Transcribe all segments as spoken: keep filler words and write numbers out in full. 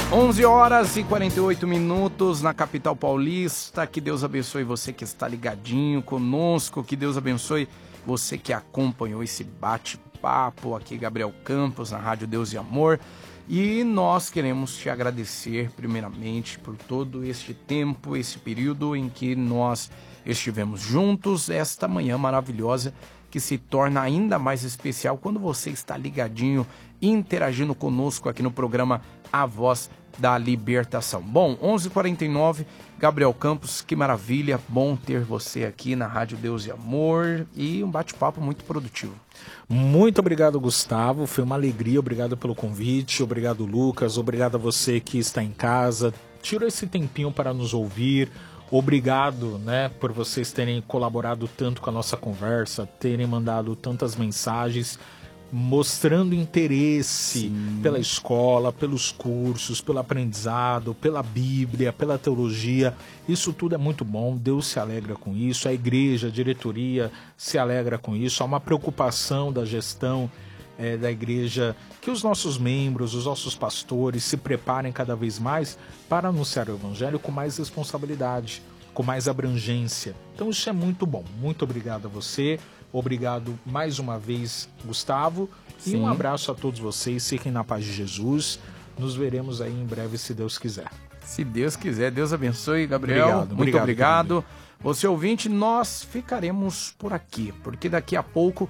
onze horas e quarenta e oito minutos na capital paulista. Que Deus abençoe você que está ligadinho conosco. Que Deus abençoe você que acompanhou esse bate-papo aqui, Gabriel Campos, na Rádio Deus e Amor. E nós queremos te agradecer primeiramente por todo este tempo, esse período em que nós estivemos juntos, esta manhã maravilhosa que se torna ainda mais especial quando você está ligadinho, interagindo conosco aqui no programa A Voz da Libertação. Bom, onze e quarenta e nove, Gabriel Campos, que maravilha, bom ter você aqui na Rádio Deus e Amor e um bate-papo muito produtivo. Muito obrigado, Gustavo, foi uma alegria, obrigado pelo convite, obrigado, Lucas, obrigado a você que está em casa, tirou esse tempinho para nos ouvir. Obrigado, né, por vocês terem colaborado tanto com a nossa conversa, terem mandado tantas mensagens, mostrando interesse Sim. pela escola, pelos cursos, pelo aprendizado, pela Bíblia, pela teologia. Isso tudo é muito bom, Deus se alegra com isso, a igreja, a diretoria se alegra com isso. Há uma preocupação da gestão é, da igreja que os nossos membros, os nossos pastores se preparem cada vez mais para anunciar o evangelho com mais responsabilidade, com mais abrangência. Então isso é muito bom. Muito obrigado a você. Obrigado mais uma vez, Gustavo. Sim. E um abraço a todos vocês. Fiquem na paz de Jesus. Nos veremos aí em breve, se Deus quiser. Se Deus quiser. Deus abençoe, Gabriel. Obrigado, muito obrigado. obrigado. Você ouvinte, nós ficaremos por aqui, porque daqui a pouco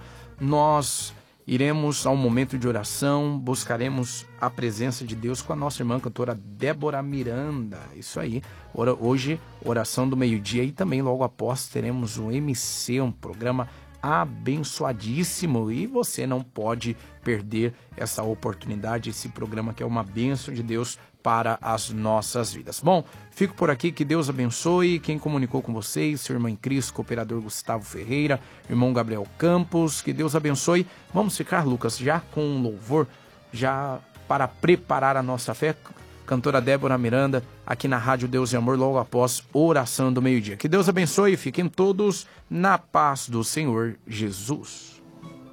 nós iremos a um momento de oração, buscaremos a presença de Deus com a nossa irmã cantora Débora Miranda. Isso aí. Hoje, oração do meio-dia e também logo após teremos o M C, um programa abençoadíssimo, e você não pode perder essa oportunidade, esse programa que é uma bênção de Deus para as nossas vidas. Bom, fico por aqui, que Deus abençoe quem comunicou com vocês, seu irmão em Cristo, cooperador Gustavo Ferreira, irmão Gabriel Campos, que Deus abençoe. Vamos ficar, Lucas, já com um louvor, já para preparar a nossa fé, cantora Débora Miranda, aqui na Rádio Deus e Amor, logo após oração do meio-dia. Que Deus abençoe e fiquem todos na paz do Senhor Jesus.